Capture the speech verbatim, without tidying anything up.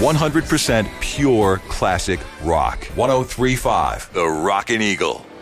one hundred percent pure classic rock. ten thirty-five The Rockin' Eagle.